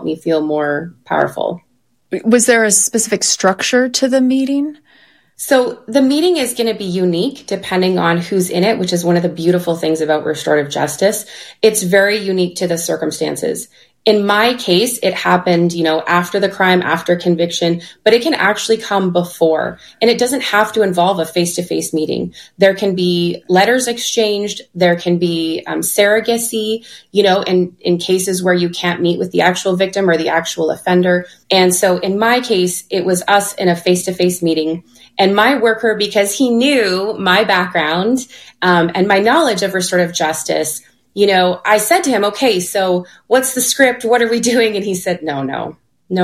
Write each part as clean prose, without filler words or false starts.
me feel more powerful. Was there a specific structure to the meeting? So the meeting is going to be unique depending on who's in it, which is one of the beautiful things about restorative justice. It's very unique to the circumstances. In my case, it happened, after the crime, after conviction, but it can actually come before. And it doesn't have to involve a face-to-face meeting. There can be letters exchanged. There can be surrogacy, in cases where you can't meet with the actual victim or the actual offender. And so in my case, it was us in a face-to-face meeting. And my worker, because he knew my background and my knowledge of restorative justice, I said to him, okay, so what's the script? What are we doing? And he said, no,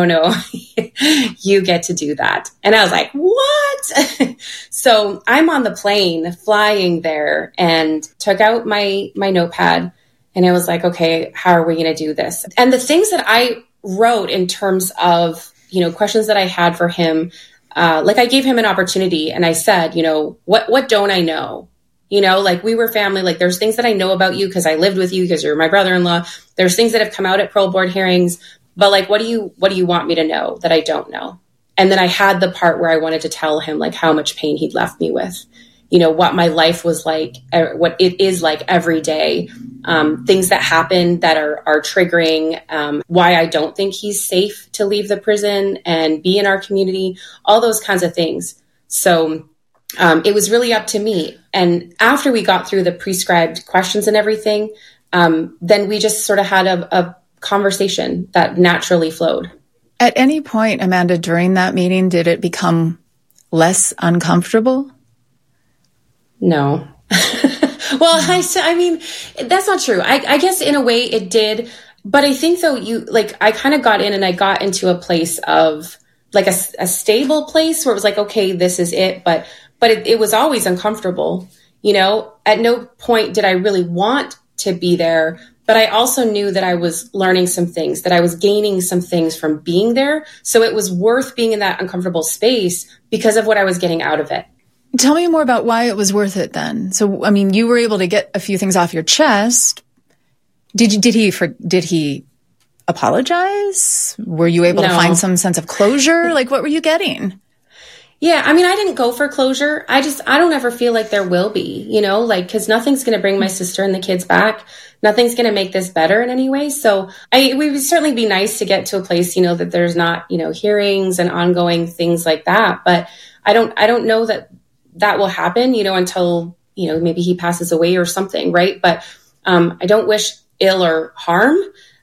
you get to do that. And I was like, what? So I'm on the plane flying there and took out my notepad. And I was like, okay, how are we going to do this? And the things that I wrote in terms of, questions that I had for him, I gave him an opportunity and I said, what don't I know? We were family, there's things that I know about you because I lived with you because you're my brother-in-law. There's things that have come out at parole board hearings, but what do you want me to know that I don't know? And then I had the part where I wanted to tell him how much pain he'd left me with, what my life was like, what it is like every day, things that happen that are triggering, why I don't think he's safe to leave the prison and be in our community, all those kinds of things. So it was really up to me. And after we got through the prescribed questions and everything, then we just sort of had a conversation that naturally flowed. At any point, Amanda, during that meeting, did it become less uncomfortable? No. Well, I mean, that's not true. I guess in a way it did. But I think though I kind of got in and I got into a place of a stable place where it was okay, this is it. But it was always uncomfortable, at no point did I really want to be there, but I also knew that I was learning some things, that I was gaining some things from being there. So it was worth being in that uncomfortable space because of what I was getting out of it. Tell me more about why it was worth it then. So, I mean, you were able to get a few things off your chest. Did he apologize? Were you able to find some sense of closure? What were you getting? Yeah, I mean, I didn't go for closure. I don't ever feel like there will be, because nothing's going to bring my sister and the kids back. Nothing's going to make this better in any way. So we would certainly be nice to get to a place, that there's not, hearings and ongoing things like that. But I don't know that will happen, until, maybe he passes away or something. Right. But I don't wish ill or harm.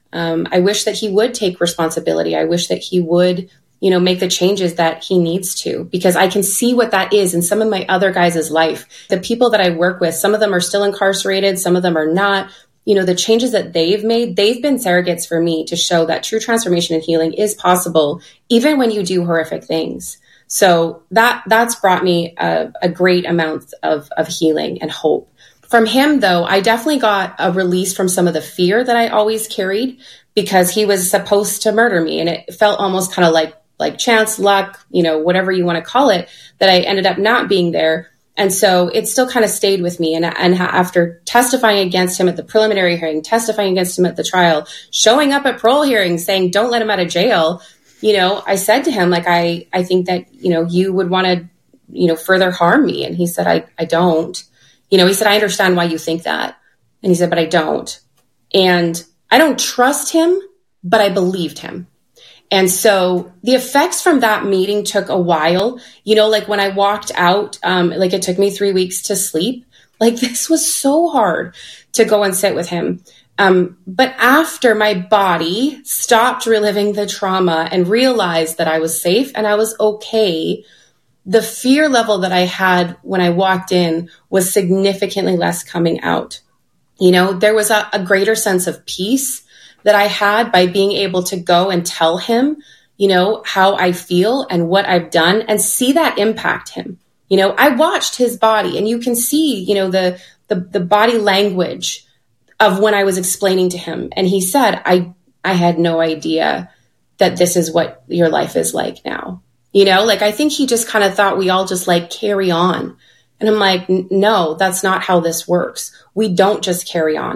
I wish that he would take responsibility. I wish that he would make the changes that he needs to, because I can see what that is in some of my other guys' life. The people that I work with, some of them are still incarcerated, some of them are not. The changes that they've made, they've been surrogates for me to show that true transformation and healing is possible, even when you do horrific things. So that's brought me a great amount of healing and hope. From him, though, I definitely got a release from some of the fear that I always carried, because he was supposed to murder me. And it felt almost kind of like chance, luck, whatever you want to call it, that I ended up not being there. And so it still kind of stayed with me. And after testifying against him at the preliminary hearing, testifying against him at the trial, showing up at parole hearings, saying, don't let him out of jail. I said to him, I think that, you would want to, further harm me. And he said, I don't. He said, I understand why you think that. And he said, but I don't. And I don't trust him, but I believed him. And so the effects from that meeting took a while, when I walked out, it took me 3 weeks to sleep. This was so hard to go and sit with him. But after my body stopped reliving the trauma and realized that I was safe and I was okay, the fear level that I had when I walked in was significantly less coming out. There was a greater sense of peace that I had by being able to go and tell him, how I feel and what I've done and see that impact him. I watched his body, and you can see, the body language of when I was explaining to him. And he said, I had no idea that this is what your life is like now. I think he just kind of thought we all just carry on. And I'm like, no, that's not how this works. We don't just carry on.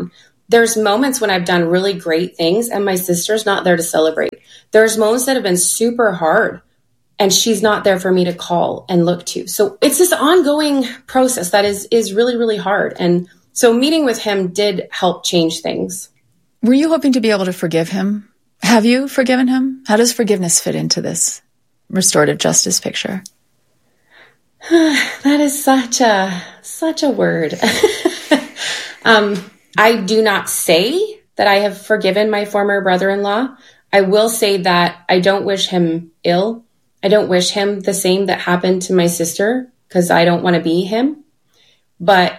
there's moments when I've done really great things and my sister's not there to celebrate. There's moments that have been super hard and she's not there for me to call and look to. So it's this ongoing process that is really, really hard. And so meeting with him did help change things. Were you hoping to be able to forgive him? Have you forgiven him? How does forgiveness fit into this restorative justice picture? That is such a word. I do not say that I have forgiven my former brother-in-law. I will say that I don't wish him ill. I don't wish him the same that happened to my sister because I don't want to be him. But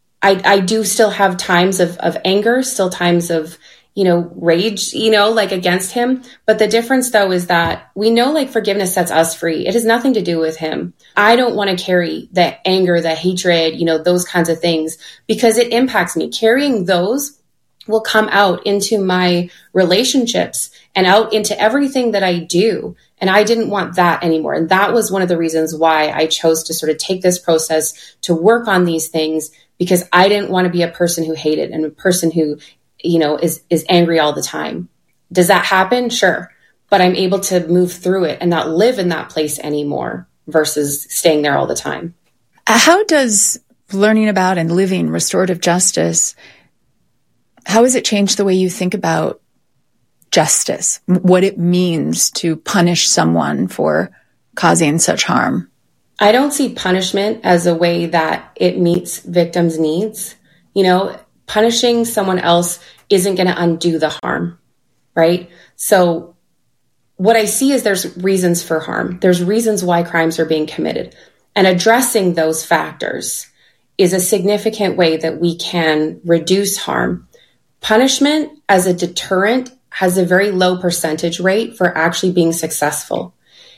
I do still have times of anger, still times of, rage, like against him. But the difference though is that we know like forgiveness sets us free. It has nothing to do with him. I don't want to carry the anger, the hatred, those kinds of things because it impacts me. Carrying those will come out into my relationships and out into everything that I do. And I didn't want that anymore. And that was one of the reasons why I chose to sort of take this process to work on these things, because I didn't want to be a person who hated and a person who, is angry all the time. Does that happen? Sure. But I'm able to move through it and not live in that place anymore versus staying there all the time. How does learning about and living restorative justice, how has it changed the way you think about justice, what it means to punish someone for causing such harm? I don't see punishment as a way that it meets victims' needs. Punishing someone else isn't going to undo the harm, right? So what I see is there's reasons for harm. There's reasons why crimes are being committed. And addressing those factors is a significant way that we can reduce harm. Punishment as a deterrent has a very low percentage rate for actually being successful.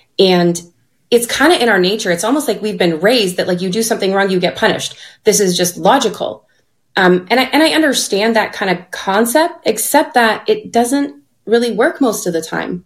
And it's kind of in our nature. It's almost like we've been raised that like you do something wrong, you get punished. This is just logical. And I understand that kind of concept, except that it doesn't really work most of the time.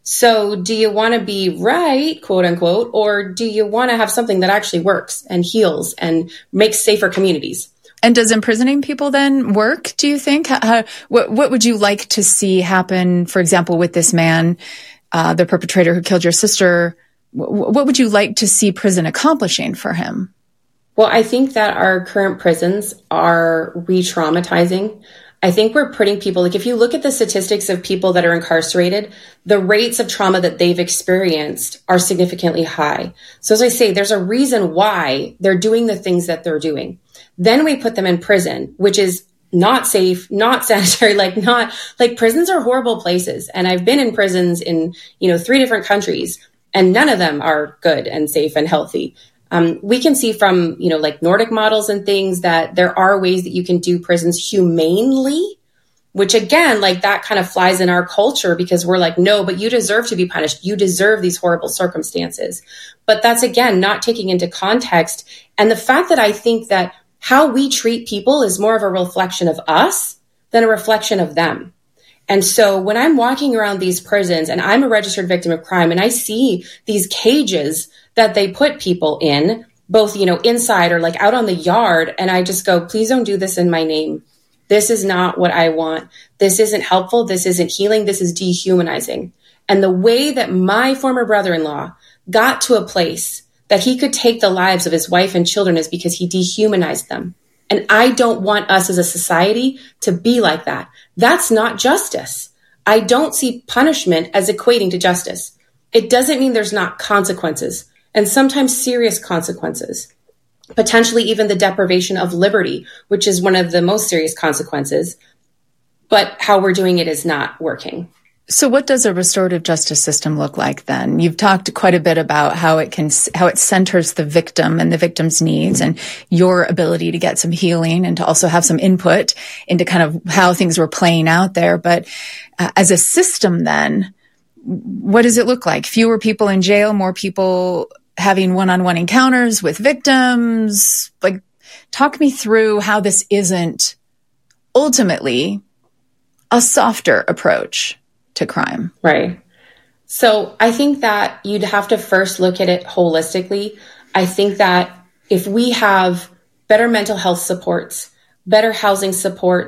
So do you want to be right, quote unquote, or do you want to have something that actually works and heals and makes safer communities? And does imprisoning people then work, do you think? What would you like to see happen, for example, with this man, the perpetrator who killed your sister? What would you like to see prison accomplishing for him? Well, I think that our current prisons are re-traumatizing. I think we're putting people, like if you look at the statistics of people that are incarcerated, the rates of trauma that they've experienced are significantly high. So as I say, there's a reason why they're doing the things that they're doing. Then we put them in prison, which is not safe, not sanitary, prisons are horrible places. And I've been in prisons in, 3 different countries, and none of them are good and safe and healthy. We can see from, Nordic models and things that there are ways that you can do prisons humanely, which again, that kind of flies in our culture because we're like, no, but you deserve to be punished. You deserve these horrible circumstances. But that's again, not taking into context. And the fact that I think that how we treat people is more of a reflection of us than a reflection of them. And so when I'm walking around these prisons and I'm a registered victim of crime and I see these cages that they put people in, both, inside or out on the yard, and I just go, please don't do this in my name. This is not what I want. This isn't helpful. This isn't healing. This is dehumanizing. And the way that my former brother-in-law got to a place that he could take the lives of his wife and children is because he dehumanized them. And I don't want us as a society to be like that. That's not justice. I don't see punishment as equating to justice. It doesn't mean there's not consequences, and sometimes serious consequences, potentially even the deprivation of liberty, which is one of the most serious consequences. But how we're doing it is not working. So what does a restorative justice system look like then? You've talked quite a bit about how it centers the victim and the victim's needs and your ability to get some healing and to also have some input into kind of how things were playing out there. But as a system then, what does it look like? Fewer people in jail, more people having one-on-one encounters with victims? Talk me through how this isn't ultimately a softer approach to crime. Right. So I think that you'd have to first look at it holistically. I think that if we have better mental health supports, better housing supports,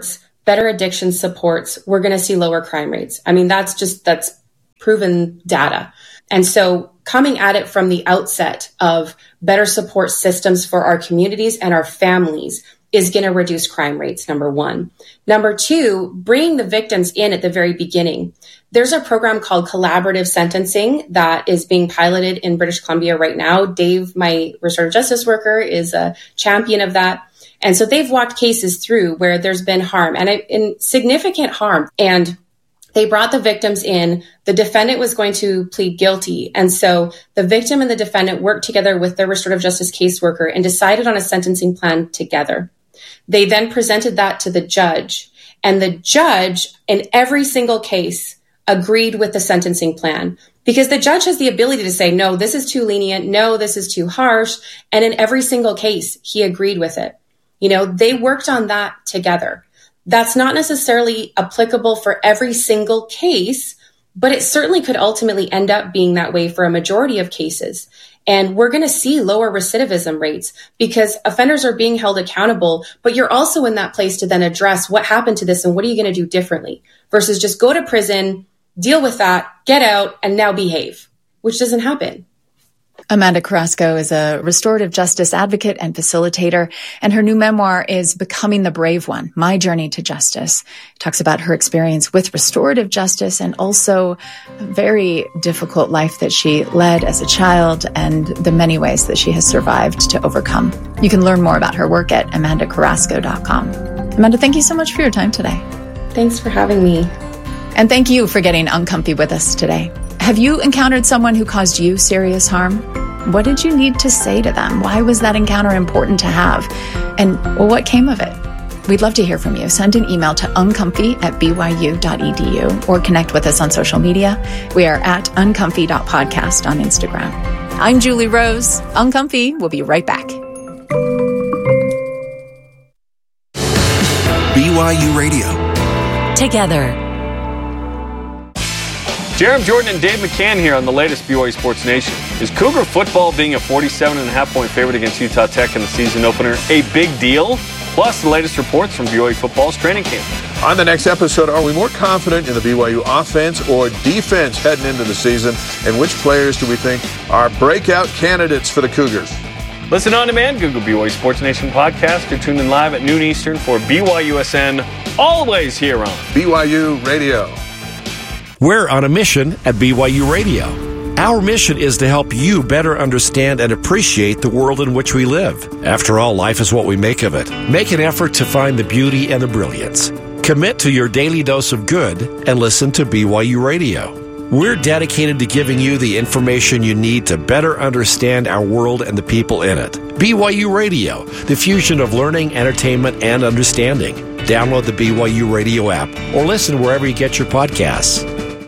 better addiction supports, we're going to see lower crime rates. I mean, that's proven data. And so coming at it from the outset of better support systems for our communities and our families is going to reduce crime rates, number one. Number two, bringing the victims in at the very beginning. There's a program called collaborative sentencing that is being piloted in British Columbia right now. Dave, my restorative justice worker, is a champion of that. And so they've walked cases through where there's been harm and significant harm. And they brought the victims in. The defendant was going to plead guilty. And so the victim and the defendant worked together with their restorative justice caseworker and decided on a sentencing plan together. They then presented that to the judge. And the judge, in every single case, agreed with the sentencing plan. Because the judge has the ability to say, no, this is too lenient. No, this is too harsh. And in every single case, he agreed with it. You know, they worked on that together. That's not necessarily applicable for every single case, but it certainly could ultimately end up being that way for a majority of cases. And we're going to see lower recidivism rates because offenders are being held accountable, but you're also in that place to then address what happened to this and what are you going to do differently versus just go to prison, deal with that, get out, and now behave, which doesn't happen. Amanda Carrasco is a restorative justice advocate and facilitator, and her new memoir is Becoming the Brave One, My Journey to Justice. It talks about her experience with restorative justice and also a very difficult life that she led as a child and the many ways that she has survived to overcome. You can learn more about her work at amandacarrasco.com. Amanda, thank you so much for your time today. Thanks for having me. And thank you for getting uncomfy with us today. Have you encountered someone who caused you serious harm? What did you need to say to them? Why was that encounter important to have? And what came of it? We'd love to hear from you. Send an email to uncomfy@byu.edu or connect with us on social media. We are at uncomfy.podcast on Instagram. I'm Julie Rose. Uncomfy. We'll be right back. BYU Radio. Together. Jeremy Jordan and Dave McCann here on the latest BYU Sports Nation. Is Cougar football being a 47.5-point favorite against Utah Tech in the season opener a big deal? Plus, the latest reports from BYU football's training camp. On the next episode, are we more confident in the BYU offense or defense heading into the season? And which players do we think are breakout candidates for the Cougars? Listen on demand, Google BYU Sports Nation podcast. You're tuned in live at noon Eastern for BYUSN, always here on BYU Radio. We're on a mission at BYU Radio. Our mission is to help you better understand and appreciate the world in which we live. After all, life is what we make of it. Make an effort to find the beauty and the brilliance. Commit to your daily dose of good and listen to BYU Radio. We're dedicated to giving you the information you need to better understand our world and the people in it. BYU Radio, the fusion of learning, entertainment, and understanding. Download the BYU Radio app or listen wherever you get your podcasts.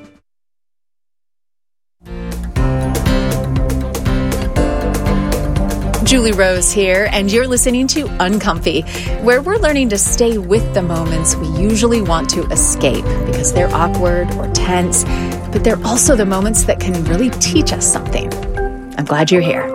Julie Rose here, and you're listening to Uncomfy, where we're learning to stay with the moments we usually want to escape because they're awkward or tense, but they're also the moments that can really teach us something. I'm glad you're here.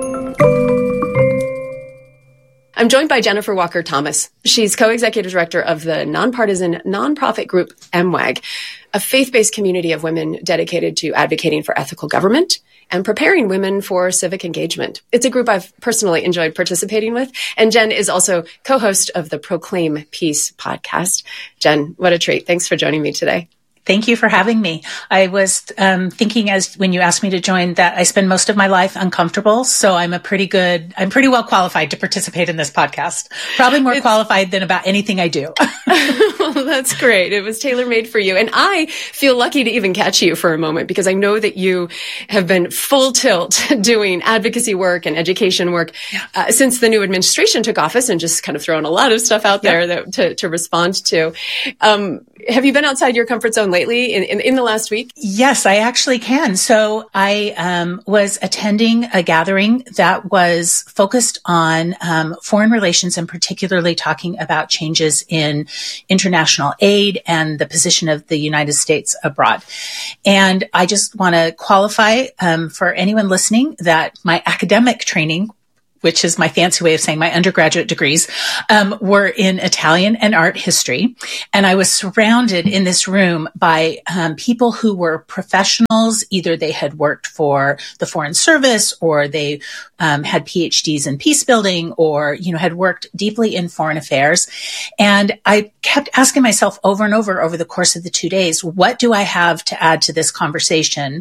I'm joined by Jennifer Walker Thomas. She's co-executive director of the nonpartisan nonprofit group MWAG, a faith-based community of women dedicated to advocating for ethical government and preparing women for civic engagement. It's a group I've personally enjoyed participating with. And Jen is also co-host of the Proclaim Peace podcast. Jen, what a treat. Thanks for joining me today. Thank you for having me. I was thinking when you asked me to join that I spend most of my life uncomfortable. So I'm pretty well qualified to participate in this podcast. Probably more qualified than about anything I do. Well, that's great. It was tailor-made for you. And I feel lucky to even catch you for a moment because I know that you have been full tilt doing advocacy work and education work since the new administration took office and just kind of thrown a lot of stuff out there to respond to. Have you been outside your comfort zone lately in the last week? Yes, I actually can. So I was attending a gathering that was focused on foreign relations and particularly talking about changes in international aid and the position of the United States abroad. And I just want to qualify for anyone listening that my academic training which is my fancy way of saying my undergraduate degrees, were in Italian and art history. And I was surrounded in this room by people who were professionals. Either they had worked for the Foreign Service, or they had PhDs in peace building, or, had worked deeply in foreign affairs. And I kept asking myself over and over the course of the 2 days, what do I have to add to this conversation?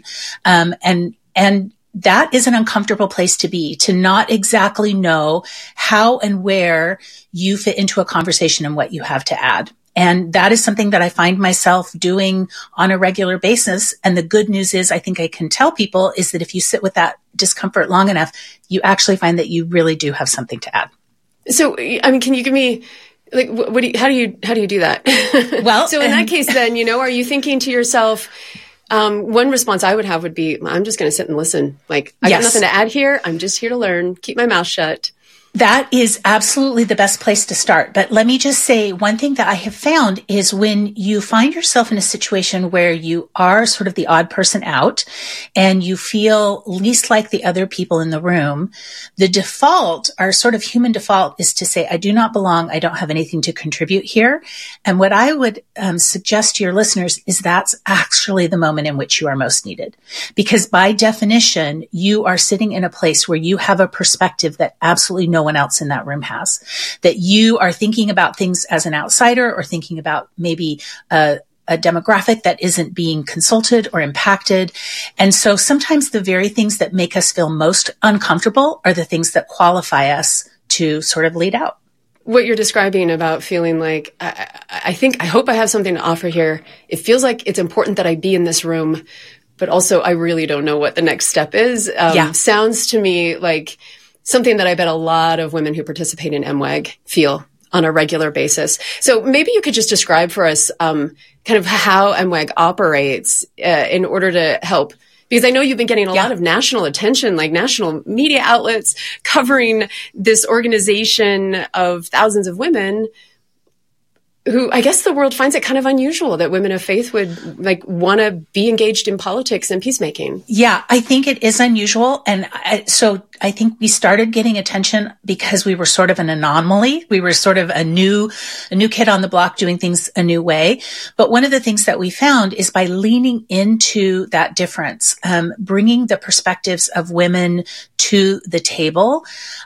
And that is an uncomfortable place to be, to not exactly know how and where you fit into a conversation and what you have to add. And that is something that I find myself doing on a regular basis. And the good news is, I think I can tell people, is that if you sit with that discomfort long enough, you actually find that you really do have something to add. So, can you give me, how do you do that? Well, so in that case, then, are you thinking to yourself, one response I would have would be, I'm just going to sit and listen. I got nothing to add here. I'm just here to learn, keep my mouth shut. That is absolutely the best place to start. But let me just say, one thing that I have found is when you find yourself in a situation where you are sort of the odd person out and you feel least like the other people in the room, the default, our sort of human default, is to say, I do not belong. I don't have anything to contribute here. And what I would suggest to your listeners is that's actually the moment in which you are most needed. Because by definition, you are sitting in a place where you have a perspective that absolutely no one else in that room has, that you are thinking about things as an outsider, or thinking about maybe a demographic that isn't being consulted or impacted. And so sometimes the very things that make us feel most uncomfortable are the things that qualify us to sort of lead out. What you're describing about feeling like, I hope I have something to offer here. It feels like it's important that I be in this room, but also I really don't know what the next step is. Sounds to me like something that I bet a lot of women who participate in MWAG feel on a regular basis. So maybe you could just describe for us kind of how MWAG operates in order to help. Because I know you've been getting a lot of national attention, like national media outlets covering this organization of thousands of women who, I guess the world finds it kind of unusual that women of faith would want to be engaged in politics and peacemaking. Yeah, I think it is unusual. And so I think we started getting attention because we were sort of an anomaly. We were sort of a new kid on the block doing things a new way. But one of the things that we found is by leaning into that difference, bringing the perspectives of women to the table,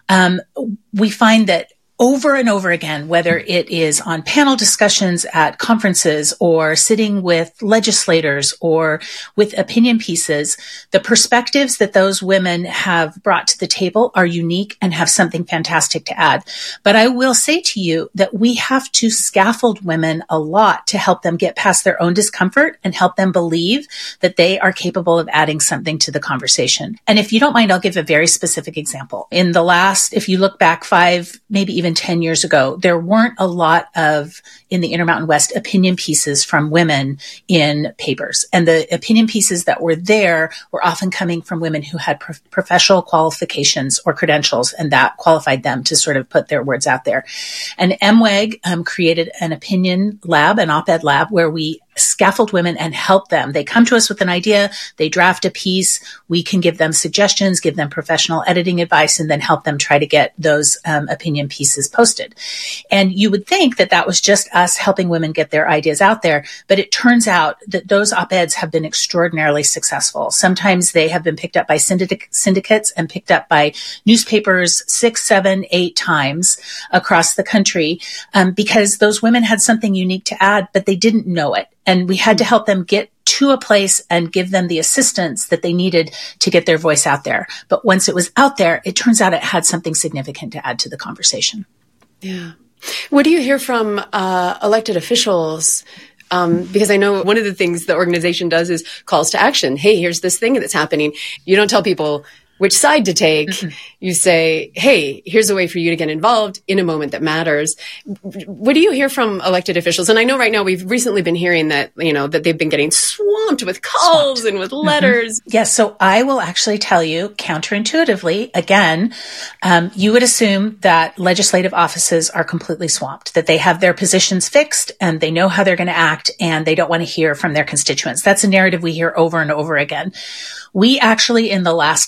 we find that over and over again, whether it is on panel discussions at conferences or sitting with legislators or with opinion pieces, the perspectives that those women have brought to the table are unique and have something fantastic to add. But I will say to you that we have to scaffold women a lot to help them get past their own discomfort and help them believe that they are capable of adding something to the conversation. And if you don't mind, I'll give a very specific example. In the last, if you look back 5, maybe even 10 years ago, there weren't a lot of, in the Intermountain West, opinion pieces from women in papers. And the opinion pieces that were there were often coming from women who had professional qualifications or credentials, and that qualified them to sort of put their words out there. And MWAG created an opinion lab, an op-ed lab, where we scaffold women and help them. They come to us with an idea, they draft a piece, we can give them suggestions, give them professional editing advice, and then help them try to get those opinion pieces posted. And you would think that that was just us helping women get their ideas out there, but it turns out that those op-eds have been extraordinarily successful. Sometimes they have been picked up by syndicates and picked up by newspapers 6, 7, 8 times across the country, because those women had something unique to add, but they didn't know it. And we had to help them get to a place and give them the assistance that they needed to get their voice out there. But once it was out there, it turns out it had something significant to add to the conversation. Yeah. What do you hear from elected officials? Because I know one of the things the organization does is calls to action. Hey, here's this thing that's happening. You don't tell people which side to take. Mm-hmm. You say, hey, here's a way for you to get involved in a moment that matters. What do you hear from elected officials? And I know right now we've recently been hearing that, that they've been getting swamped with calls and with letters. Mm-hmm. Yes. So I will actually tell you counterintuitively, again, you would assume that legislative offices are completely swamped, that they have their positions fixed and they know how they're going to act and they don't want to hear from their constituents. That's a narrative we hear over and over again. We actually, in the last 10 days,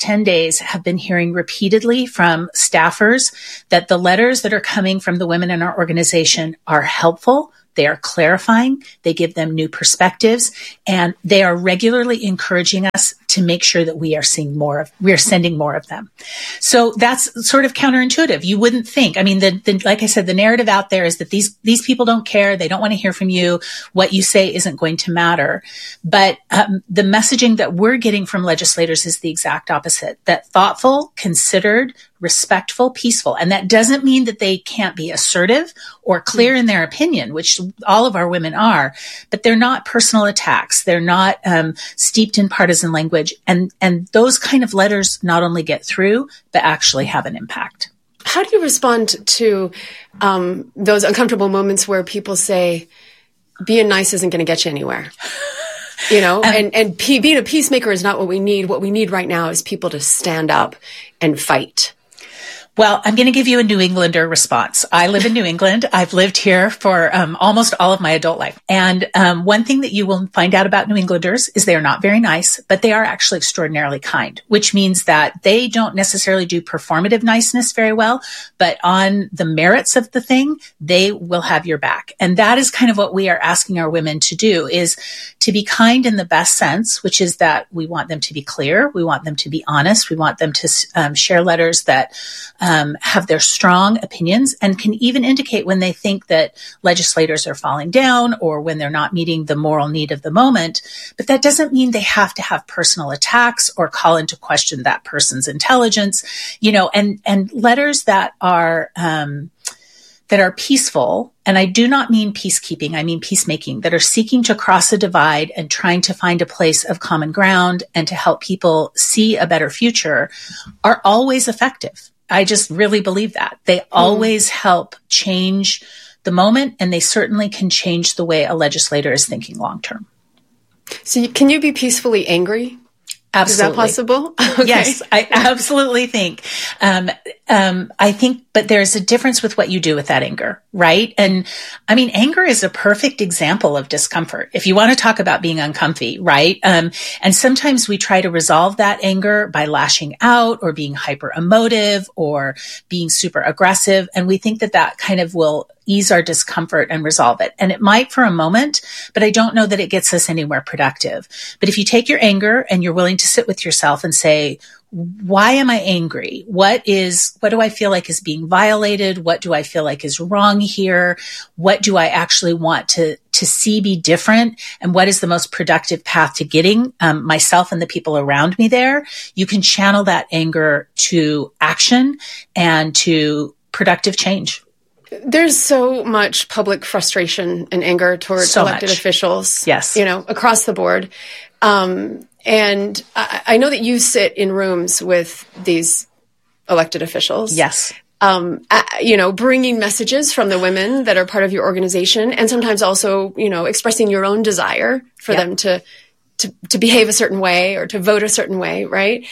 days have been hearing repeatedly from staffers that the letters that are coming from the women in our organization are helpful. They are clarifying. They give them new perspectives, and they are regularly encouraging us to make sure that we are sending more of them. So that's sort of counterintuitive. You wouldn't think. I mean, like I said, the narrative out there is that these people don't care. They don't want to hear from you. What you say isn't going to matter. But the messaging that we're getting from legislators is the exact opposite. That thoughtful, considered, respectful, peaceful. And that doesn't mean that they can't be assertive or clear in their opinion, which all of our women are, but they're not personal attacks. They're not steeped in partisan language. And those kind of letters not only get through, but actually have an impact. How do you respond to those uncomfortable moments where people say, being nice isn't going to get you anywhere? You know, and being a peacemaker is not what we need. What we need right now is people to stand up and fight. Well, I'm going to give you a New Englander response. I live in New England. I've lived here for almost all of my adult life. And one thing that you will find out about New Englanders is they are not very nice, but they are actually extraordinarily kind, which means that they don't necessarily do performative niceness very well, but on the merits of the thing, they will have your back. And that is kind of what we are asking our women to do, is to be kind in the best sense, which is that we want them to be clear. We want them to be honest. We want them to share letters that have their strong opinions and can even indicate when they think that legislators are falling down or when they're not meeting the moral need of the moment. But that doesn't mean they have to have personal attacks or call into question that person's intelligence, you know, and letters that are peaceful. And I do not mean peacekeeping. I mean peacemaking, that are seeking to cross a divide and trying to find a place of common ground and to help people see a better future, are always effective. I just really believe that. They always help change the moment, and they certainly can change the way a legislator is thinking long term. So can you be peacefully angry? Absolutely. Is that possible? Okay. Yes, I absolutely think. I think, but there's a difference with what you do with that anger, right? And I mean, anger is a perfect example of discomfort. If you want to talk about being uncomfy, right? And sometimes we try to resolve that anger by lashing out or being hyper emotive or being super aggressive. And we think that that kind of will ease our discomfort and resolve it. And it might for a moment, but I don't know that it gets us anywhere productive. But if you take your anger and you're willing to sit with yourself and say, why am I angry? What do I feel like is being violated? What do I feel like is wrong here? What do I actually want to see be different? And what is the most productive path to getting myself and the people around me there? You can channel that anger to action and to productive change. There's so much public frustration and anger towards elected officials. Yes. You know, across the board. And I know that you sit in rooms with these elected officials. Yes. You know, bringing messages from the women that are part of your organization, and sometimes also, you know, expressing your own desire for them to behave a certain way or to vote a certain way, right?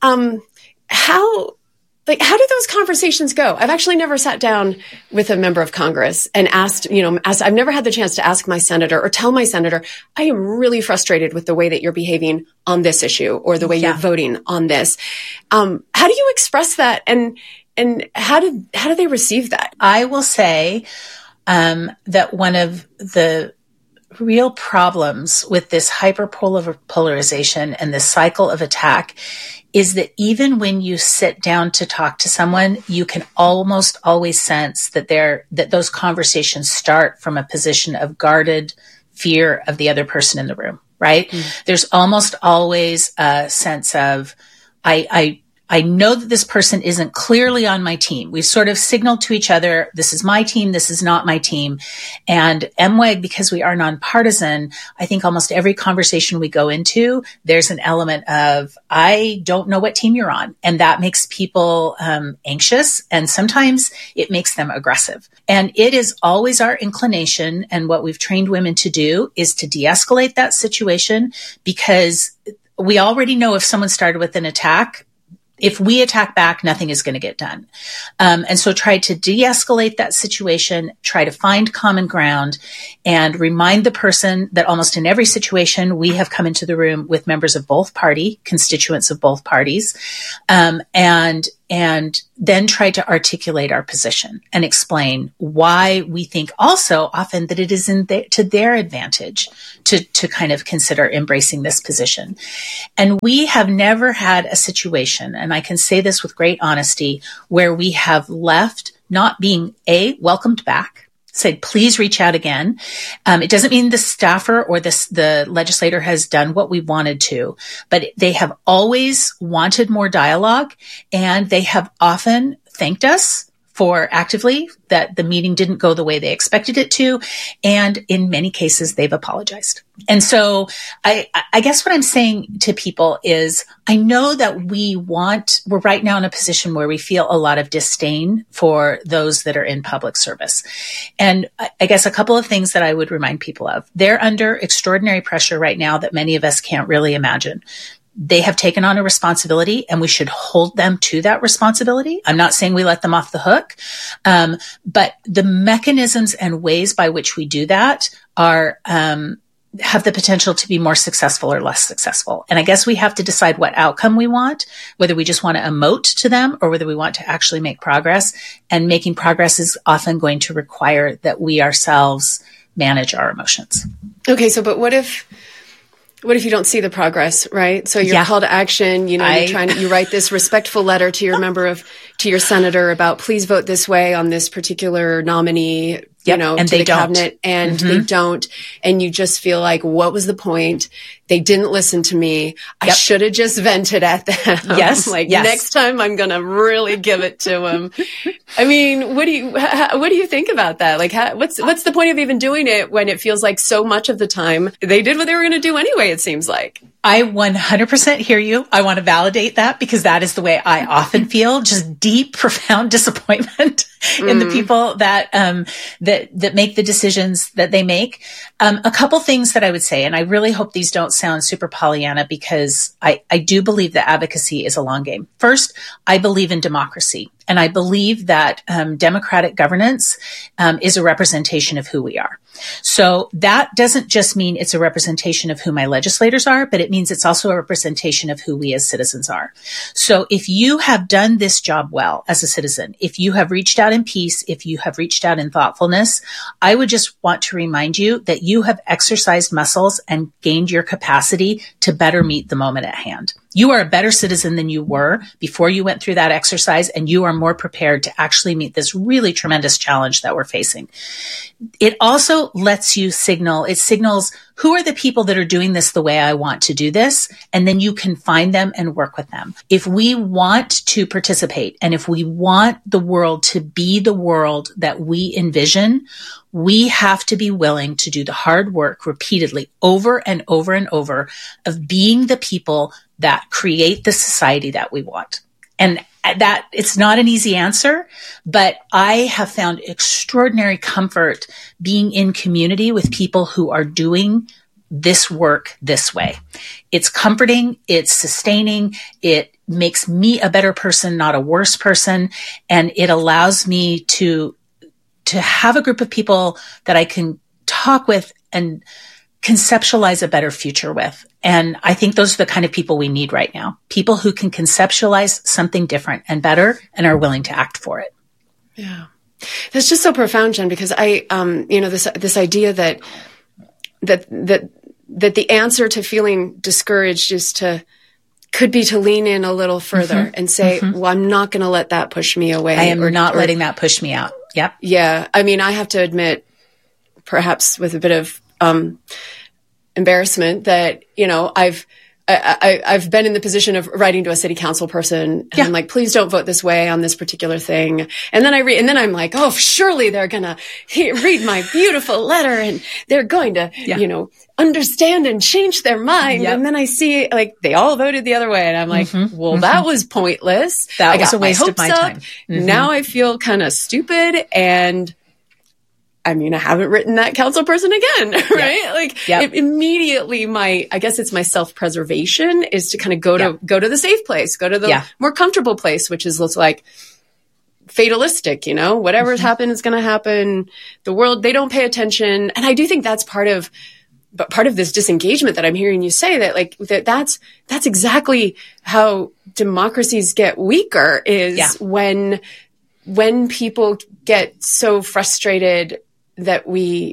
How do those conversations go? I've actually never sat down with a member of Congress and asked, I've never had the chance to ask my senator or tell my senator, I am really frustrated with the way that you're behaving on this issue or the way you're voting on this. How do you express that? And how do they receive that? I will say, that one of the real problems with this hyperpolarization and this cycle of attack is that even when you sit down to talk to someone, you can almost always sense that those conversations start from a position of guarded fear of the other person in the room, right? Mm. There's almost always a sense of, I know that this person isn't clearly on my team. We've sort of signaled to each other, this is my team, this is not my team. And MWEG, because we are nonpartisan, I think almost every conversation we go into, there's an element of, I don't know what team you're on. And that makes people anxious. And sometimes it makes them aggressive. And it is always our inclination, and what we've trained women to do, is to de-escalate that situation, because we already know if someone started with an attack, If we attack back, nothing is going to get done. And so try to de-escalate that situation, try to find common ground, and remind the person that almost in every situation, we have come into the room with members of both party, constituents of both parties, and then try to articulate our position and explain why we think also often that it is to their advantage to kind of consider embracing this position. And we have never had a situation, and I can say this with great honesty, where we have left not being welcomed back, said, please reach out again. It doesn't mean the staffer or the legislator has done what we wanted to, but they have always wanted more dialogue, and they have often thanked us for actively that the meeting didn't go the way they expected it to. And in many cases, they've apologized. And so I guess what I'm saying to people is, I know that we're right now in a position where we feel a lot of disdain for those that are in public service. And I guess a couple of things that I would remind people of. They're under extraordinary pressure right now that many of us can't really imagine. They have taken on a responsibility, and we should hold them to that responsibility. I'm not saying we let them off the hook, but the mechanisms and ways by which we do that are have the potential to be more successful or less successful. And I guess we have to decide what outcome we want, whether we just want to emote to them or whether we want to actually make progress. And making progress is often going to require that we ourselves manage our emotions. Okay, so but what if you don't see the progress, right? So your call to action, you write this respectful letter to your senator about please vote this way on this particular nominee, and to the cabinet, and they don't. And you just feel like, what was the point? They didn't listen to me. I should have just vented at them. Yes. Next time I'm going to really give it to them. I mean, what do you think about that? Like, what's the point of even doing it when it feels like so much of the time they did what they were going to do anyway, it seems like? I 100% hear you. I want to validate that because that is the way I often feel, just deep, profound disappointment in the people that make the decisions that they make. A couple things that I would say, and I really hope these don't sound super Pollyanna because I do believe that advocacy is a long game. First, I believe in democracy. And I believe that democratic governance is a representation of who we are. So that doesn't just mean it's a representation of who my legislators are, but it means it's also a representation of who we as citizens are. So if you have done this job well as a citizen, if you have reached out in peace, if you have reached out in thoughtfulness, I would just want to remind you that you have exercised muscles and gained your capacity to better meet the moment at hand. You are a better citizen than you were before you went through that exercise, and you are more prepared to actually meet this really tremendous challenge that we're facing. It also lets you signals who are the people that are doing this the way I want to do this, and then you can find them and work with them. If we want to participate, and if we want the world to be the world that we envision, we have to be willing to do the hard work repeatedly over and over and over of being the people that create the society that we want. And that it's not an easy answer, but I have found extraordinary comfort being in community with people who are doing this work this way. It's comforting, it's sustaining, it makes me a better person, not a worse person, and it allows me to have a group of people that I can talk with and conceptualize a better future with. And I think those are the kind of people we need right now. People who can conceptualize something different and better and are willing to act for it. Yeah. That's just so profound, Jen, because this idea that the answer to feeling discouraged could be to lean in a little further and say, well, I'm not going to let that push me away. I am not letting that push me out. Yep. Yeah. I mean, I have to admit, perhaps with a bit of embarrassment, that I've been in the position of writing to a city council person, and I'm like, please don't vote this way on this particular thing. And then I'm like, oh, surely they're gonna read my beautiful letter, and they're going to, understand and change their mind. Yep. And then I see like they all voted the other way, and I'm like, well, that was pointless. That was a waste of my time. Now I feel kind of stupid, and I haven't written that council person again, right? Yeah. Like immediately I guess it's my self-preservation is to kind of go to the safe place, go to the more comfortable place, which is like fatalistic, whatever's happened is going to happen. The world, they don't pay attention. And I do think that's part of this disengagement that I'm hearing you say, that like, that's exactly how democracies get weaker is when people get so frustrated that we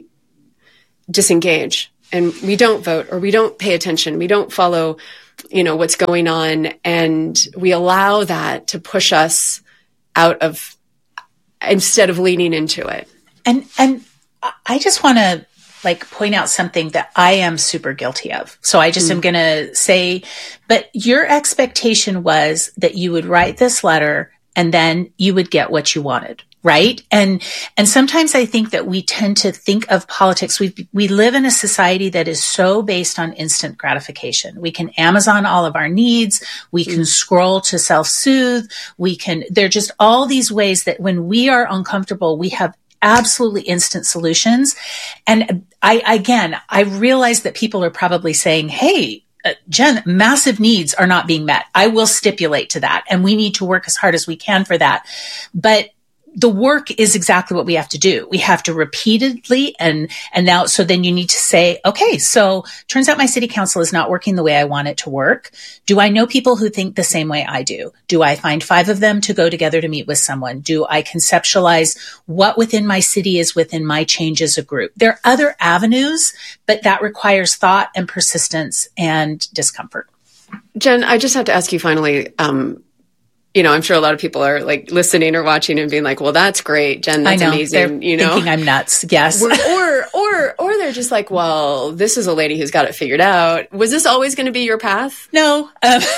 disengage and we don't vote or we don't pay attention. We don't follow, what's going on. And we allow that to push us out of, instead of leaning into it. And I just want to point out something that I am super guilty of. So I just am going to say, but your expectation was that you would write this letter and then you would get what you wanted. Right. And sometimes I think that we tend to think of politics. We live in a society that is so based on instant gratification. We can Amazon all of our needs. We can scroll to self-soothe. There are just all these ways that when we are uncomfortable, we have absolutely instant solutions. And I realize that people are probably saying, hey, Jen, massive needs are not being met. I will stipulate to that. And we need to work as hard as we can for that. But the work is exactly what we have to do. We have to repeatedly and now, so then you need to say, okay, so turns out my city council is not working the way I want it to work. Do I know people who think the same way I do? Do I find 5 of them to go together to meet with someone? Do I conceptualize what within my city is within my change as a group? There are other avenues, but that requires thought and persistence and discomfort. Jen, I just have to ask you finally, I'm sure a lot of people are like listening or watching and being like, well, that's great, Jen, that's amazing. They're thinking I'm nuts. Yes. Or they're just like, well, this is a lady who's got it figured out. Was this always going to be your path? No.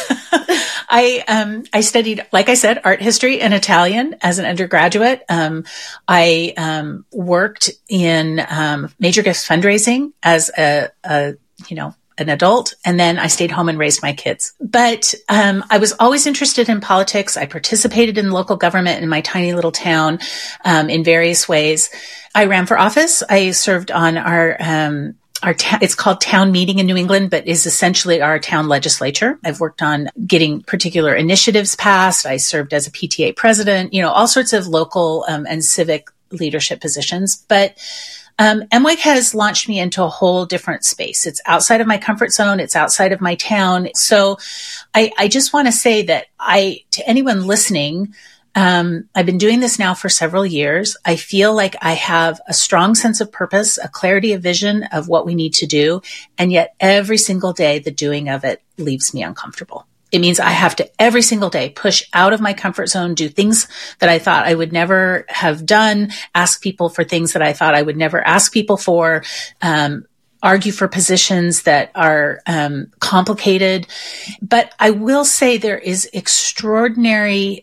I studied, like I said, art history and Italian as an undergraduate. I worked in major gifts fundraising as an adult, and then I stayed home and raised my kids. But I was always interested in politics. I participated in local government in my tiny little town in various ways. I ran for office. I served on our it's called town meeting in New England, but is essentially our town legislature. I've worked on getting particular initiatives passed. I served as a PTA president, all sorts of local and civic leadership positions. But MWEG has launched me into a whole different space. It's outside of my comfort zone. It's outside of my town. So I just want to say that to anyone listening, I've been doing this now for several years. I feel like I have a strong sense of purpose, a clarity of vision of what we need to do. And yet every single day, the doing of it leaves me uncomfortable. It means I have to every single day push out of my comfort zone, do things that I thought I would never have done, ask people for things that I thought I would never ask people for, argue for positions that are complicated. But I will say there is extraordinary,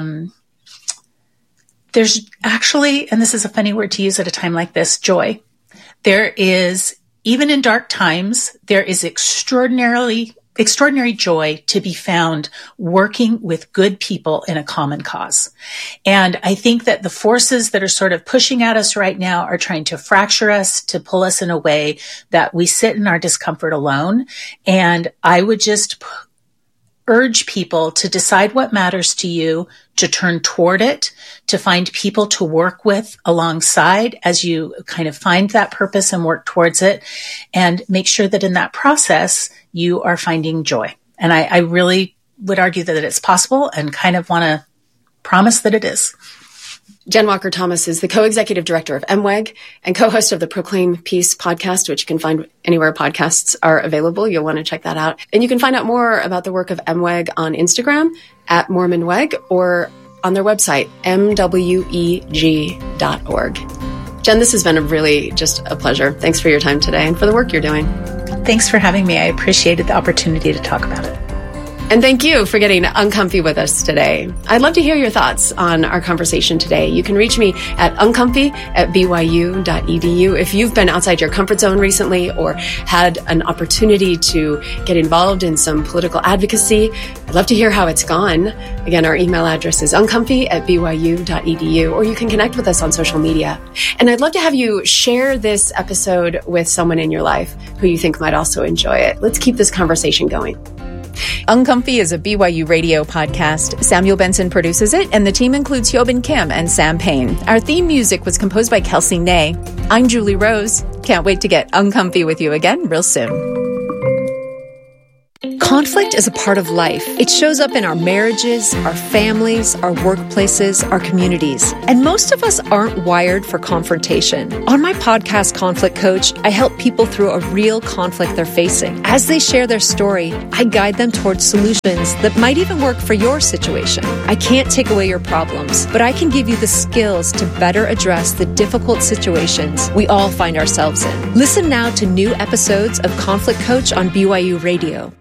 there's actually, and this is a funny word to use at a time like this, joy. There is, even in dark times, there is extraordinary joy to be found working with good people in a common cause. And I think that the forces that are sort of pushing at us right now are trying to fracture us, to pull us in a way that we sit in our discomfort alone. And I would just urge people to decide what matters to you, to turn toward it, to find people to work with alongside as you kind of find that purpose and work towards it, and make sure that in that process, you are finding joy. And I really would argue that it's possible and kind of want to promise that it is. Jen Walker Thomas is the co-executive director of MWEG and co-host of the Proclaim Peace podcast, which you can find anywhere podcasts are available. You'll want to check that out. And you can find out more about the work of MWEG on Instagram at MormonWEG or on their website, mweg.org. Jen, this has been really just a pleasure. Thanks for your time today and for the work you're doing. Thanks for having me. I appreciated the opportunity to talk about it. And thank you for getting uncomfy with us today. I'd love to hear your thoughts on our conversation today. You can reach me at uncomfy@byu.edu. If you've been outside your comfort zone recently or had an opportunity to get involved in some political advocacy, I'd love to hear how it's gone. Again, our email address is uncomfy@byu.edu, or you can connect with us on social media. And I'd love to have you share this episode with someone in your life who you think might also enjoy it. Let's keep this conversation going. Uncomfy is a BYU radio podcast. Samuel Benson produces it, and the team includes Hyobin Kim and Sam Payne. Our theme music was composed by Kelsey Ney. I'm Julie Rose. Can't wait to get uncomfy with you again real soon. Conflict is a part of life. It shows up in our marriages, our families, our workplaces, our communities. And most of us aren't wired for confrontation. On my podcast, Conflict Coach, I help people through a real conflict they're facing. As they share their story, I guide them towards solutions that might even work for your situation. I can't take away your problems, but I can give you the skills to better address the difficult situations we all find ourselves in. Listen now to new episodes of Conflict Coach on BYU Radio.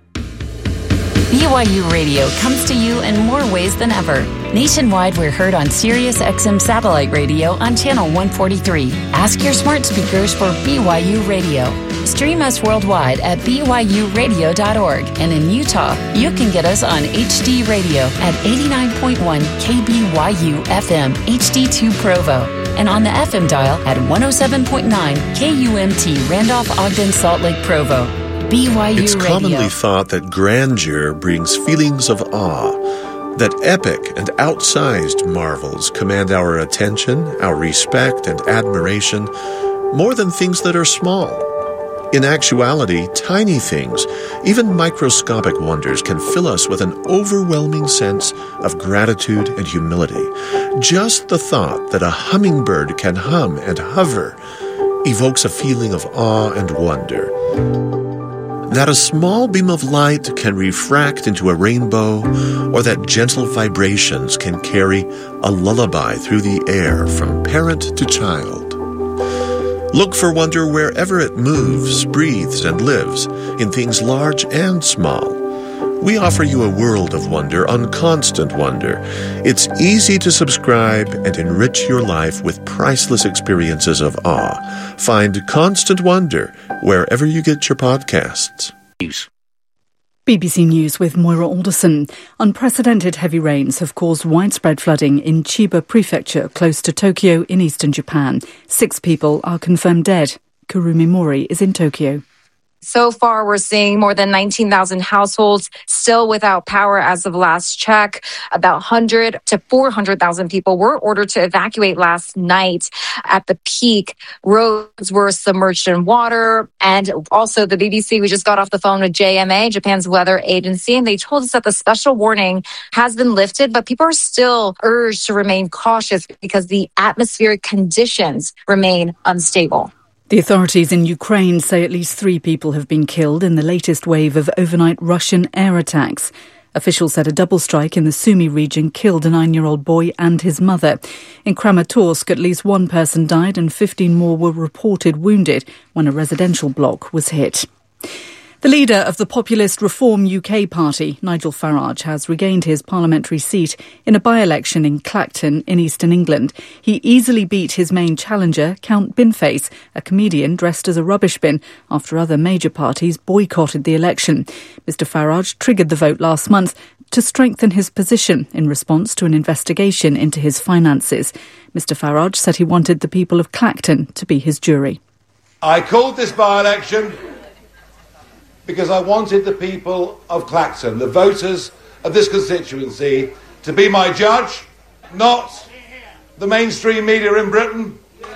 BYU Radio comes to you in more ways than ever. Nationwide, we're heard on Sirius XM satellite radio on channel 143. Ask your smart speakers for BYU Radio. Stream us worldwide at byuradio.org. And in Utah, you can get us on HD Radio at 89.1 KBYU FM HD2 Provo. And on the FM dial at 107.9 KUMT Randolph Ogden Salt Lake Provo. BYU It's Radio. commonly thought that grandeur brings feelings of awe, that epic and outsized marvels command our attention, our respect, and admiration more than things that are small. In actuality, tiny things, even microscopic wonders, can fill us with an overwhelming sense of gratitude and humility. Just the thought that a hummingbird can hum and hover evokes a feeling of awe and wonder. That a small beam of light can refract into a rainbow, or that gentle vibrations can carry a lullaby through the air from parent to child. Look for wonder wherever it moves, breathes, and lives, in things large and small. We offer you a world of wonder on Constant Wonder. It's easy to subscribe and enrich your life with priceless experiences of awe. Find Constant Wonder wherever you get your podcasts. BBC News with Moira Alderson. Unprecedented heavy rains have caused widespread flooding in Chiba Prefecture, close to Tokyo in eastern Japan. 6 people are confirmed dead. Kurumi Mori is in Tokyo. So far, we're seeing more than 19,000 households still without power as of last check. About 100 to 400,000 people were ordered to evacuate last night. At the peak, roads were submerged in water. And also the BBC, we just got off the phone with JMA, Japan's weather agency, and they told us that the special warning has been lifted, but people are still urged to remain cautious because the atmospheric conditions remain unstable. The authorities in Ukraine say at least 3 people have been killed in the latest wave of overnight Russian air attacks. Officials said a double strike in the Sumy region killed a 9-year-old boy and his mother. In Kramatorsk, at least 1 person died and 15 more were reported wounded when a residential block was hit. The leader of the populist Reform UK party, Nigel Farage, has regained his parliamentary seat in a by-election in Clacton in eastern England. He easily beat his main challenger, Count Binface, a comedian dressed as a rubbish bin, after other major parties boycotted the election. Mr Farage triggered the vote last month to strengthen his position in response to an investigation into his finances. Mr Farage said he wanted the people of Clacton to be his jury. I called this by-election because I wanted the people of Clacton, the voters of this constituency, to be my judge, not the mainstream media in Britain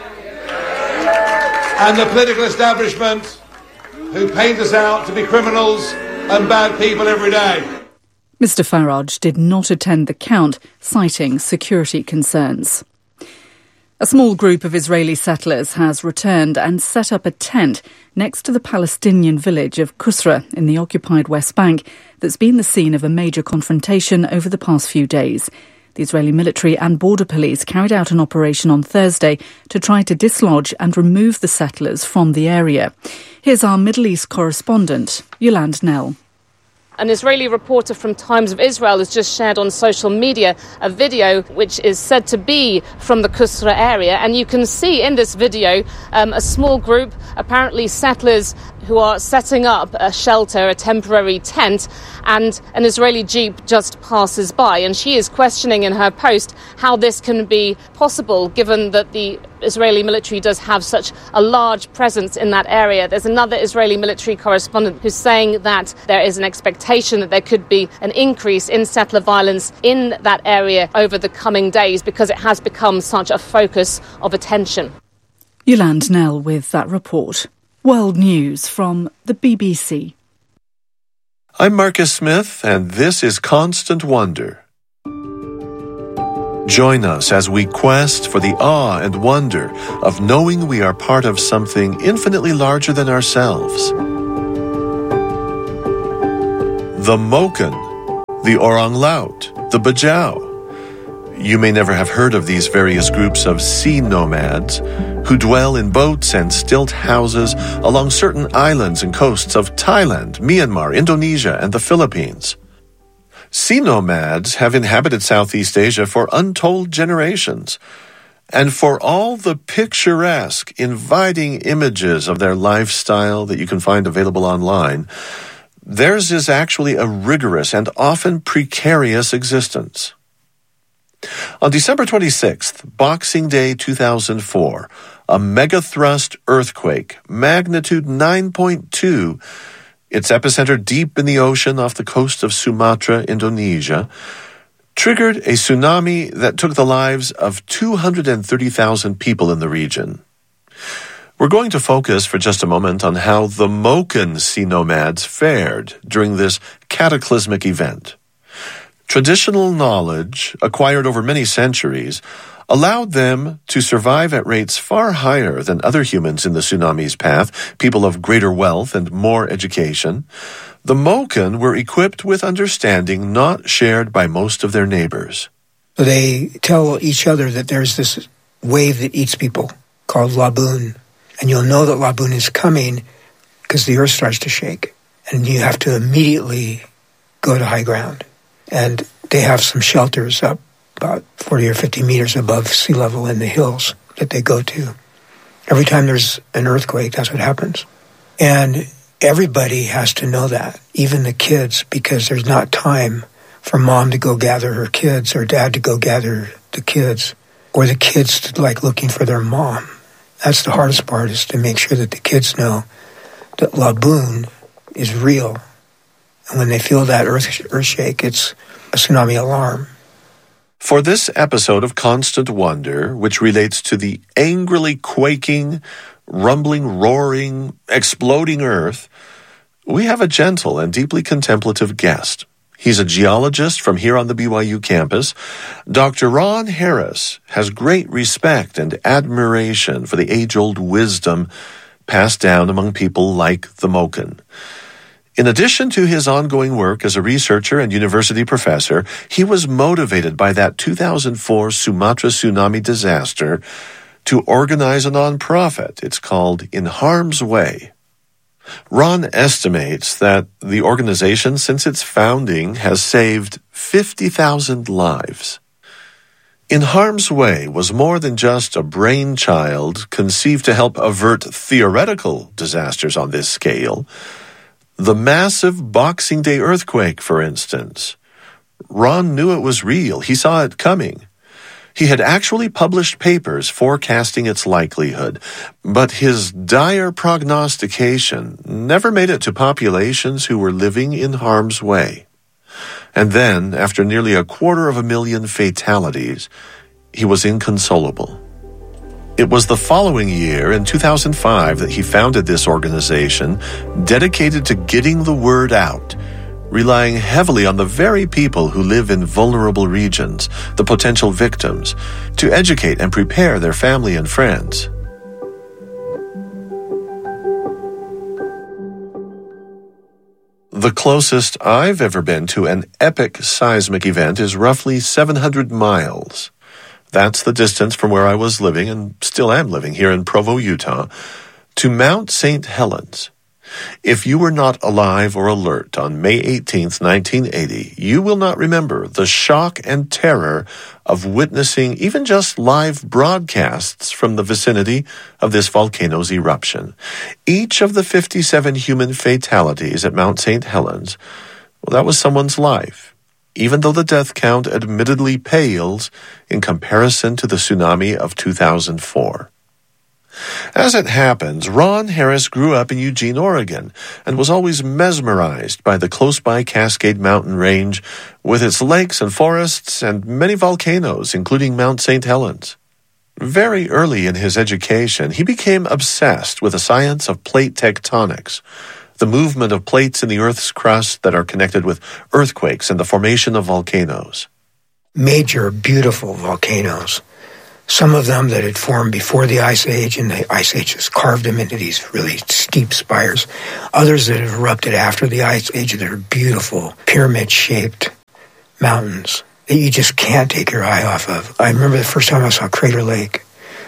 and the political establishment who paint us out to be criminals and bad people every day. Mr Farage did not attend the count, citing security concerns. A small group of Israeli settlers has returned and set up a tent next to the Palestinian village of Kusra in the occupied West Bank that's been the scene of a major confrontation over the past few days. The Israeli military and border police carried out an operation on Thursday to try to dislodge and remove the settlers from the area. Here's our Middle East correspondent, Yolande Nell. An Israeli reporter from Times of Israel has just shared on social media a video which is said to be from the Kusra area. And you can see in this video a small group, apparently settlers, who are setting up a shelter, a temporary tent, and an Israeli jeep just passes by. And she is questioning in her post how this can be possible, given that the Israeli military does have such a large presence in that area. There's another Israeli military correspondent who's saying that there is an expectation that there could be an increase in settler violence in that area over the coming days because it has become such a focus of attention. Yolande Knell with that report. World News from the BBC. I'm Marcus Smith, and this is Constant Wonder. Join us as we quest for the awe and wonder of knowing we are part of something infinitely larger than ourselves. The Moken, the Orang Laut, the Bajau. You may never have heard of these various groups of sea nomads who dwell in boats and stilt houses along certain islands and coasts of Thailand, Myanmar, Indonesia, and the Philippines. Sea nomads have inhabited Southeast Asia for untold generations, and for all the picturesque, inviting images of their lifestyle that you can find available online, theirs is actually a rigorous and often precarious existence. On December 26th, Boxing Day 2004, a megathrust earthquake, magnitude 9.2, its epicenter deep in the ocean off the coast of Sumatra, Indonesia, triggered a tsunami that took the lives of 230,000 people in the region. We're going to focus for just a moment on how the Moken sea nomads fared during this cataclysmic event. Traditional knowledge, acquired over many centuries, allowed them to survive at rates far higher than other humans in the tsunami's path, people of greater wealth and more education. The Moken were equipped with understanding not shared by most of their neighbors. They tell each other that there's this wave that eats people called Laboon, and you'll know that Laboon is coming because the earth starts to shake, and you have to immediately go to high ground. And they have some shelters up about 40 or 50 meters above sea level in the hills that they go to. Every time there's an earthquake, that's what happens. And everybody has to know that, even the kids, because there's not time for mom to go gather her kids or dad to go gather the kids, or the kids to like looking for their mom. That's the hardest part, is to make sure that the kids know that Laboon is real. And when they feel that earth shake, it's a tsunami alarm. For this episode of Constant Wonder, which relates to the angrily quaking, rumbling, roaring, exploding earth, we have a gentle and deeply contemplative guest. He's a geologist from here on the BYU campus. Dr. Ron Harris has great respect and admiration for the age-old wisdom passed down among people like the Moken. In addition to his ongoing work as a researcher and university professor, he was motivated by that 2004 Sumatra tsunami disaster to organize a nonprofit. It's called In Harm's Way. Ron estimates that the organization, since its founding, has saved 50,000 lives. In Harm's Way was more than just a brainchild conceived to help avert theoretical disasters on this scale. The massive Boxing Day earthquake, for instance. Ron knew it was real. He saw it coming. He had actually published papers forecasting its likelihood, but his dire prognostication never made it to populations who were living in harm's way. And then, after nearly 250,000 fatalities, he was inconsolable. It was the following year, in 2005, that he founded this organization dedicated to getting the word out, relying heavily on the very people who live in vulnerable regions, the potential victims, to educate and prepare their family and friends. The closest I've ever been to an epic seismic event is roughly 700 miles. That's the distance from where I was living, and still am living here in Provo, Utah, to Mount St. Helens. If you were not alive or alert on May 18th, 1980, you will not remember the shock and terror of witnessing even just live broadcasts from the vicinity of this volcano's eruption. Each of the 57 human fatalities at Mount St. Helens, well, that was someone's life, even though the death count admittedly pales in comparison to the tsunami of 2004. As it happens, Ron Harris grew up in Eugene, Oregon, and was always mesmerized by the close-by Cascade Mountain Range with its lakes and forests and many volcanoes, including Mount St. Helens. Very early in his education, he became obsessed with the science of plate tectonics, the movement of plates in the Earth's crust that are connected with earthquakes and the formation of volcanoes. Major, beautiful volcanoes. Some of them that had formed before the Ice Age, and the Ice Age has carved them into these really steep spires. Others that have erupted after the Ice Age that are beautiful, pyramid-shaped mountains that you just can't take your eye off of. I remember the first time I saw Crater Lake,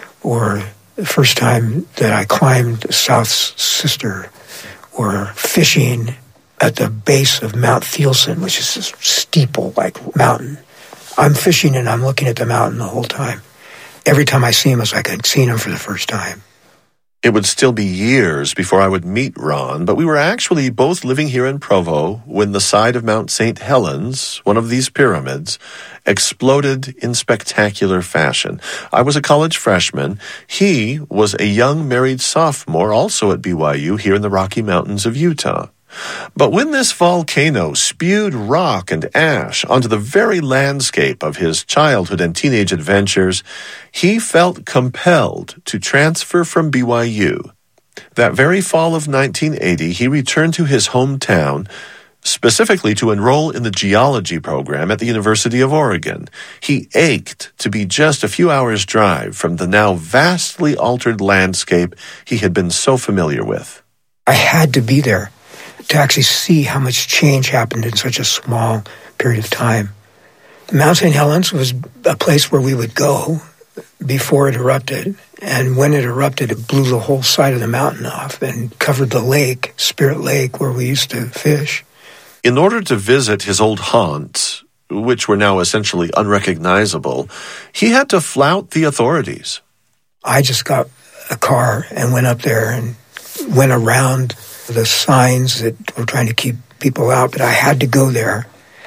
or the first time that I climbed South Sister, or fishing at the base of Mount Thielsen, which is this steeple-like mountain. I'm fishing and I'm looking at the mountain the whole time. Every time I see him, it's like I'd seen him for the first time. It would still be years before I would meet Ron, but we were actually both living here in Provo when the side of Mount St. Helens, one of these pyramids, exploded in spectacular fashion. I was a college freshman. He was a young married sophomore, also at BYU, here in the Rocky Mountains of Utah. But when this volcano spewed rock and ash onto the very landscape of his childhood and teenage adventures, he felt compelled to transfer from BYU. That very fall of 1980, he returned to his hometown, specifically to enroll in the geology program at the University of Oregon. He ached to be just a few hours' drive from the now vastly altered landscape he had been so familiar with. I had to be there to actually see how much change happened in such a small period of time. Mount St. Helens was a place where we would go before it erupted, and when it erupted, it blew the whole side of the mountain off and covered the lake, Spirit Lake, where we used to fish. In order to visit his old haunts, which were now essentially unrecognizable, he had to flout the authorities. I just got a car and went up there and went around the signs that were trying to keep people out, but I had to go there,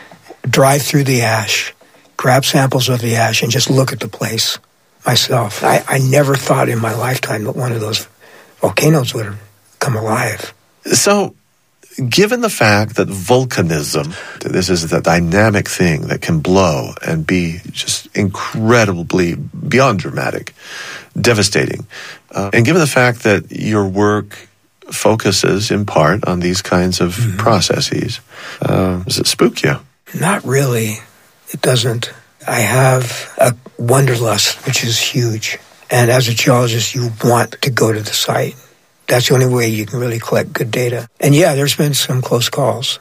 drive through the ash, grab samples of the ash, and just look at the place myself. I never thought in my lifetime that one of those volcanoes would have come alive. So, given the fact that volcanism, this is the dynamic thing that can blow and be just incredibly, beyond dramatic, devastating, and given the fact that your work focuses in part on these kinds of processes, does it spook you? Not really. It doesn't. I have a wanderlust, which is huge. And as a geologist, you want to go to the site. That's the only way you can really collect good data. And yeah, there's been some close calls.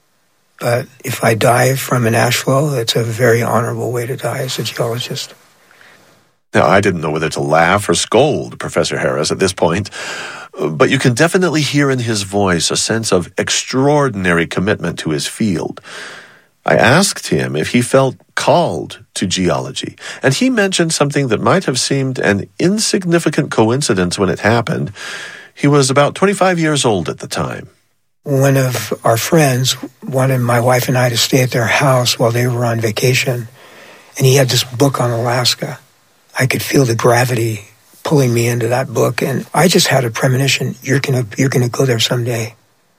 But if I die from an ash flow, it's a very honorable way to die as a geologist. Now, I didn't know whether to laugh or scold Professor Harris at this point, but you can definitely hear in his voice a sense of extraordinary commitment to his field. I asked him if he felt called to geology, and he mentioned something that might have seemed an insignificant coincidence when it happened. He was about 25 years old at the time. One of our friends wanted my wife and I to stay at their house while they were on vacation, and he had this book on Alaska. I could feel the gravity pulling me into that book, and I just had a premonition, you're gonna go there someday.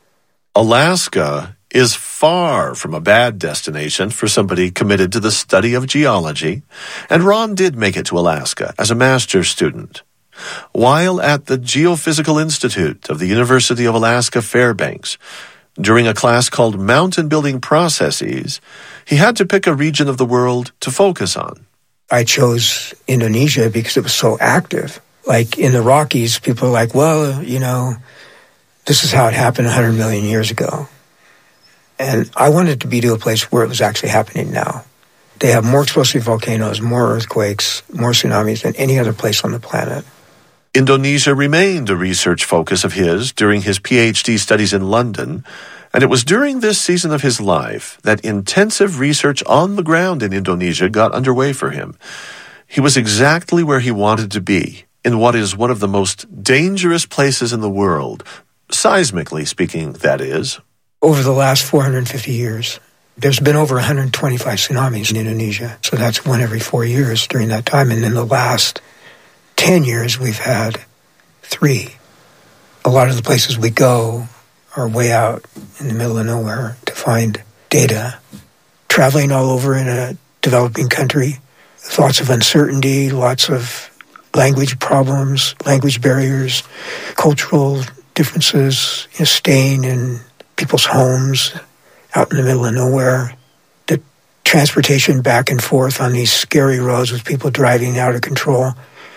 Alaska is far from a bad destination for somebody committed to the study of geology, and Ron did make it to Alaska as a master's student. While at the Geophysical Institute of the University of Alaska Fairbanks, during a class called Mountain Building Processes, he had to pick a region of the world to focus on. I chose Indonesia because it was so active. Like in the Rockies, people are like, well, this is how it happened 100 million years ago. And I wanted to be to a place where it was actually happening now. They have more explosive volcanoes, more earthquakes, more tsunamis than any other place on the planet. Indonesia remained a research focus of his during his PhD studies in London, and it was during this season of his life that intensive research on the ground in Indonesia got underway for him. He was exactly where he wanted to be, in what is one of the most dangerous places in the world, seismically speaking, that is. Over the last 450 years, there's been over 125 tsunamis in Indonesia, so that's one every 4 years during that time, and in the last 10 years, we've had 3. A lot of the places we go are way out in the middle of nowhere to find data. Traveling all over in a developing country, lots of uncertainty, lots of language problems, language barriers, cultural differences, staying in people's homes out in the middle of nowhere. The transportation back and forth on these scary roads with people driving out of control.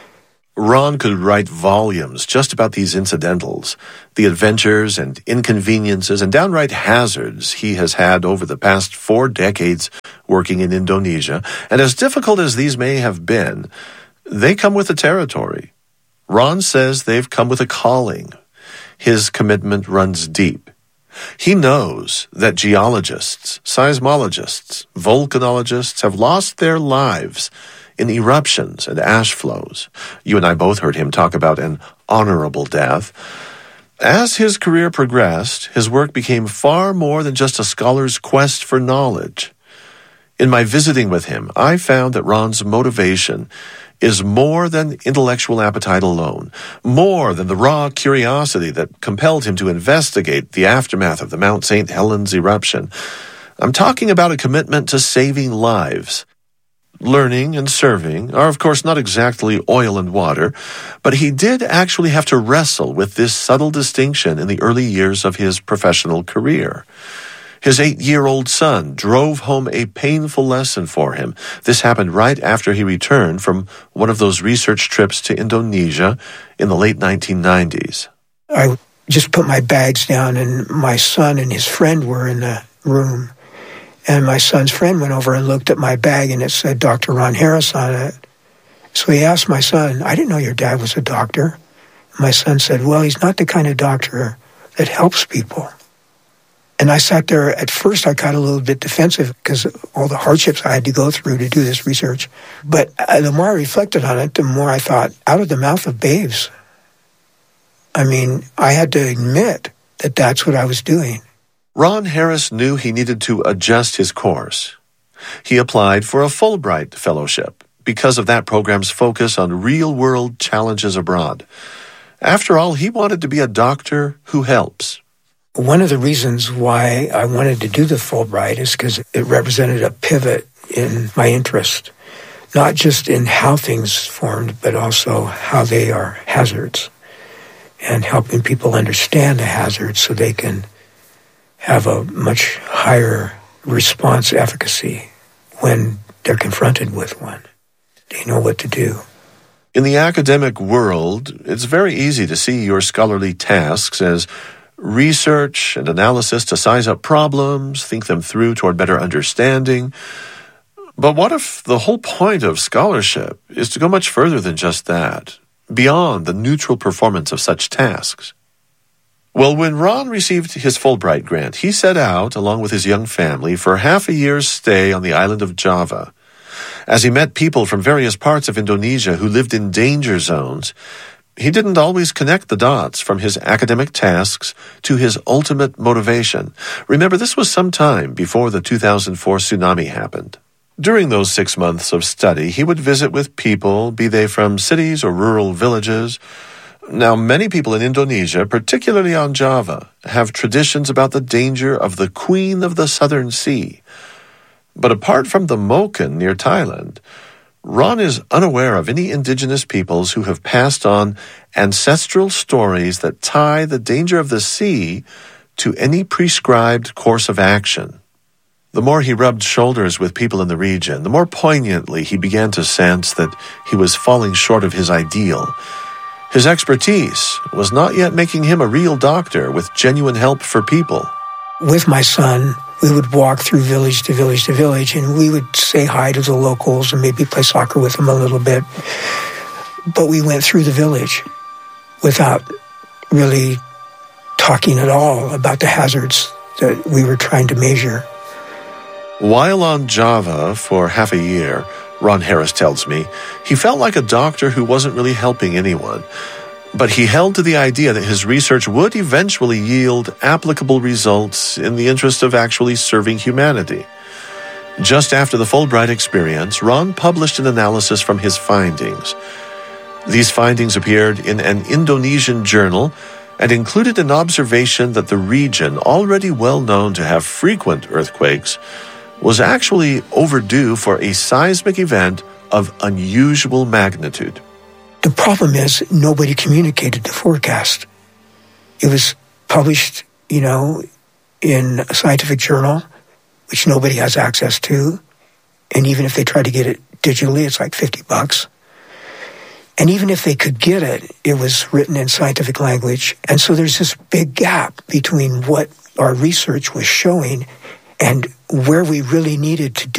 Ron could write volumes just about these incidentals, the adventures and inconveniences and downright hazards he has had over the past 4 decades working in Indonesia. And as difficult as these may have been, they come with the territory. Ron says they've come with a calling. His commitment runs deep. He knows that geologists, seismologists, volcanologists have lost their lives in eruptions and ash flows. You and I both heard him talk about an honorable death. As his career progressed, his work became far more than just a scholar's quest for knowledge. In my visiting with him, I found that Ron's motivation is more than intellectual appetite alone, more than the raw curiosity that compelled him to investigate the aftermath of the Mount St. Helens eruption. I'm talking about a commitment to saving lives. Learning and serving are, of course, not exactly oil and water, but he did actually have to wrestle with this subtle distinction in the early years of his professional career. His 8-year-old son drove home a painful lesson for him. This happened right after he returned from one of those research trips to Indonesia in the late 1990s. I just put my bags down, and my son and his friend were in the room. And my son's friend went over and looked at my bag, and it said Dr. Ron Harris on it. So he asked my son, I didn't know your dad was a doctor. My son said, well, he's not the kind of doctor that helps people. And I sat there. At first, I got a little bit defensive because of all the hardships I had to go through to do this research. But the more I reflected on it, the more I thought, out of the mouth of babes. I mean, I had to admit that that's what I was doing. Ron Harris knew he needed to adjust his course. He applied for a Fulbright fellowship because of that program's focus on real-world challenges abroad. After all, he wanted to be a doctor who helps. One of the reasons why I wanted to do the Fulbright is because it represented a pivot in my interest, not just in how things formed, but also how they are hazards, and helping people understand the hazards so they can have a much higher response efficacy when they're confronted with one. They know what to do. In the academic world, it's very easy to see your scholarly tasks as research and analysis to size up problems, think them through toward better understanding. But what if the whole point of scholarship is to go much further than just that, beyond the neutral performance of such tasks? Well, when Ron received his Fulbright grant, he set out, along with his young family, for half a year's stay on the island of Java. As he met people from various parts of Indonesia who lived in danger zones, he didn't always connect the dots from his academic tasks to his ultimate motivation. Remember, this was some time before the 2004 tsunami happened. During those 6 months of study, he would visit with people, be they from cities or rural villages. Now, many people in Indonesia, particularly on Java, have traditions about the danger of the Queen of the Southern Sea. But apart from the Moken near Thailand, Ron is unaware of any indigenous peoples who have passed on ancestral stories that tie the danger of the sea to any prescribed course of action. The more he rubbed shoulders with people in the region, the more poignantly he began to sense that he was falling short of his ideal. His expertise was not yet making him a real doctor with genuine help for people. With my son, we would walk through village to village to village, and we would say hi to the locals and maybe play soccer with them a little bit. But we went through the village. without really talking at all about the hazards that we were trying to measure. While on Java for half a year, Ron Harris tells me, he felt like a doctor who wasn't really helping anyone. But he held to the idea that his research would eventually yield applicable results in the interest of actually serving humanity. Just after the Fulbright experience, Ron published an analysis from his findings. These findings appeared in an Indonesian journal and included an observation that the region, already well known to have frequent earthquakes, was actually overdue for a seismic event of unusual magnitude. The problem is nobody communicated the forecast. It was published, in a scientific journal, which nobody has access to. And even if they try to get it digitally, it's like $50. And even if they could get it, it was written in scientific language. And so there's this big gap between what our research was showing and where we really needed to